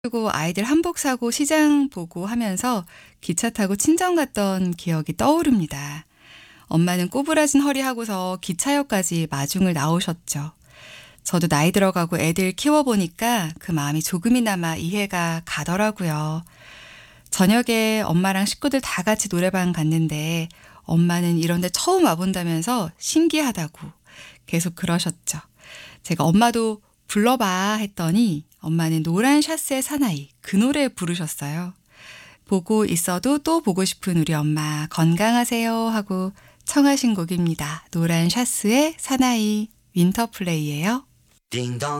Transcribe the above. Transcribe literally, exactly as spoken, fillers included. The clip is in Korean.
그리고 아이들 한복 사고 시장 보고 하면서 기차 타고 친정 갔던 기억이 떠오릅니다. 엄마는 꼬부라진 허리 하고서 기차역까지 마중을 나오셨죠. 저도 나이 들어가고 애들 키워보니까 그 마음이 조금이나마 이해가 가더라고요. 저녁에 엄마랑 식구들 다 같이 노래방 갔는데 엄마는 이런 데 처음 와본다면서 신기하다고 계속 그러셨죠. 제가 엄마도 불러봐 했더니 엄마는 노란 샤스의 사나이 그 노래 부르셨어요. 보고 있어도 또 보고 싶은 우리 엄마 건강하세요 하고 청하신 곡입니다. 노란 샤스의 사나이 윈터플레이예요. 딩동